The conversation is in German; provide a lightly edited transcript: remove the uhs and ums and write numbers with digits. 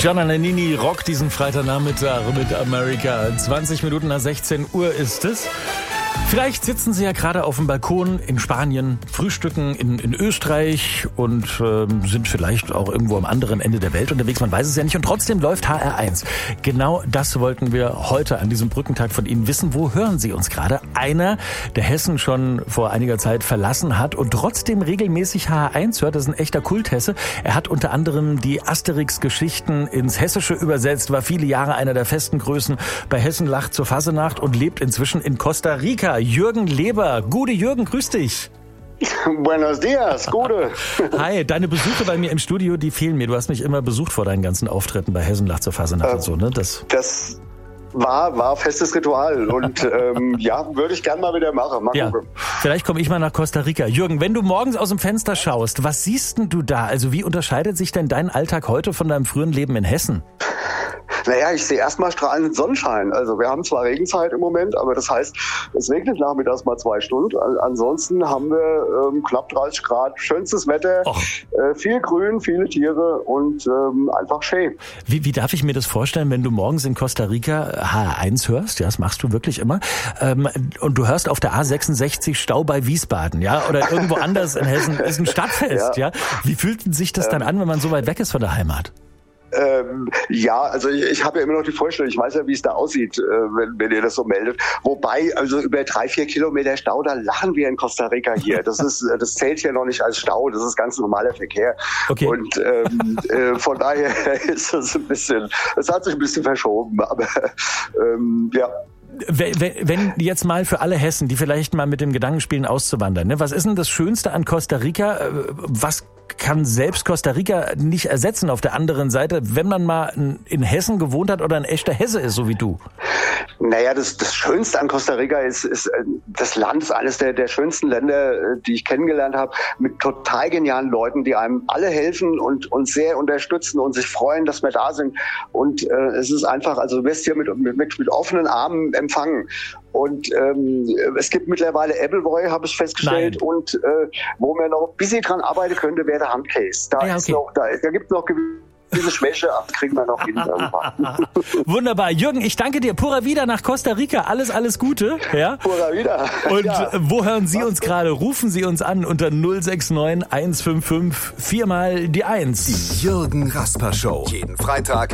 Gianna Nannini rockt diesen Freitagnachmittag mit America. 20 Minuten nach 16 Uhr ist es. Vielleicht sitzen Sie ja gerade auf dem Balkon in Spanien, frühstücken in Österreich und sind vielleicht auch irgendwo am anderen Ende der Welt unterwegs. Man weiß es ja nicht und trotzdem läuft HR1. Genau das wollten wir heute an diesem Brückentag von Ihnen wissen. Wo hören Sie uns gerade? Einer, der Hessen schon vor einiger Zeit verlassen hat und trotzdem regelmäßig HR1 hört, das ist ein echter Kulthesse. Er hat unter anderem die Asterix-Geschichten ins Hessische übersetzt, war viele Jahre einer der festen Größen bei Hessen lacht zur Fassenacht und lebt inzwischen in Costa Rica. Jürgen Leber. Gude Jürgen, grüß dich. Buenos dias, Gude. Hi, deine Besuche bei mir im Studio, die fehlen mir. Du hast mich immer besucht vor deinen ganzen Auftritten bei Hessen lacht zur Fassenacht und so, ne? Das war festes Ritual und ja, würde ich gern mal wieder machen. Mal gucken. Vielleicht komme ich mal nach Costa Rica. Jürgen, wenn du morgens aus dem Fenster schaust, was siehst denn du da? Also wie unterscheidet sich denn dein Alltag heute von deinem früheren Leben in Hessen? Naja, ich sehe erstmal strahlenden Sonnenschein. Also wir haben zwar Regenzeit im Moment, aber das heißt, es regnet nachmittags mal 2 Stunden. Ansonsten haben wir knapp 30 Grad, schönstes Wetter, viel Grün, viele Tiere und einfach schön. Wie darf ich mir das vorstellen, wenn du morgens in Costa Rica HR1 hörst? Ja, das machst du wirklich immer. Und du hörst auf der A66 Stau bei Wiesbaden, ja? Oder irgendwo anders in Hessen ist ein Stadtfest, ja? Wie fühlt sich das dann an, wenn man so weit weg ist von der Heimat? Ja, also ich habe ja immer noch die Vorstellung, ich weiß ja, wie es da aussieht, wenn ihr das so meldet. Wobei, also über 3-4 Kilometer Stau, da lachen wir in Costa Rica hier. Das zählt hier noch nicht als Stau, das ist ganz normaler Verkehr. Okay. Und von daher ist das es hat sich ein bisschen verschoben, aber ja. Wenn jetzt mal für alle Hessen, die vielleicht mal mit dem Gedanken spielen, auszuwandern, ne? Was ist denn das Schönste an Costa Rica? Was kann selbst Costa Rica nicht ersetzen auf der anderen Seite, wenn man mal in Hessen gewohnt hat oder ein echter Hesse ist, so wie du? Naja, das Schönste an Costa Rica ist das Land ist eines der schönsten Länder, die ich kennengelernt habe, mit total genialen Leuten, die einem alle helfen und uns sehr unterstützen und sich freuen, dass wir da sind. Und es ist einfach, also du wirst hier mit offenen Armen empfangen. Und es gibt mittlerweile Appleboy, habe ich festgestellt. Nein. Und wo man noch ein bisschen dran arbeiten könnte, wäre der Handcase. Da gibt es noch diese Schwäche, kriegen wir noch hin irgendwann. Wunderbar. Jürgen, ich danke dir. Pura Vida nach Costa Rica. Alles Gute. Ja? Pura Vida. Und wo hören Sie uns gerade? Rufen Sie uns an unter 069 155 4 mal die 1. Die Jürgen Rasper Show. Jeden Freitag